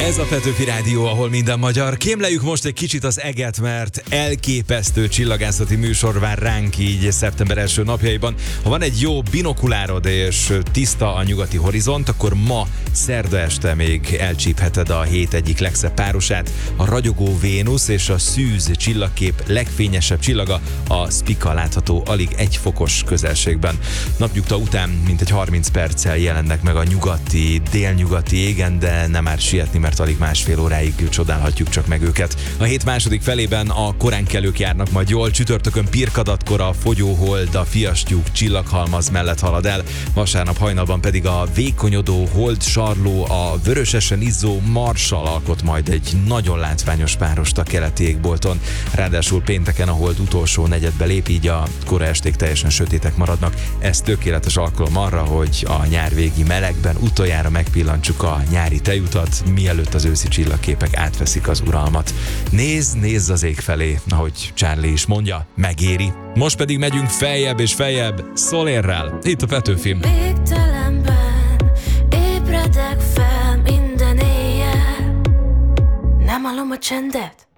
Ez a Petőfi Rádió, ahol minden magyar. Kémleljük most egy kicsit az eget, mert elképesztő csillagászati műsor vár ránk így szeptember első napjaiban. Ha van egy jó binokulárod és tiszta a nyugati horizont, akkor ma szerda este még elcsípheted a hét egyik legszebb párosát, a ragyogó Vénusz és a szűz csillagkép legfényesebb csillaga, a Spica látható alig 1 fokos közelségben. Napnyugta után mintegy 30 perccel jelennek meg a nyugati, délnyugati égen, de nem már sietni, mert alig másfél óráig csodálhatjuk csak meg őket. A hét második felében a koránkelők járnak majd jól, csütörtökön pirkadatkor a fogyóhold a fiastyúk csillaghalmaz mellett halad el, vasárnap hajnalban pedig a vékonyodó holdsarló a vörösesen izzó Marssal alkot majd egy nagyon látványos párost a keleti égbolton. Ráadásul pénteken a hold utolsó negyedbe lép, így a kora esték teljesen sötétek maradnak. Ez tökéletes alkalom arra, hogy a nyárvégi melegben utoljára megpillantsuk a nyári tejutat, mielőtt az őszi csillagképek átveszik az uralmat. Nézz az ég felé, ahogy Charlie is mondja, megéri. Most pedig megyünk feljebb és feljebb Solérrel, itt a Petőfin. Végtelenben ébredek fel minden éjjel, nem hallom a csendet.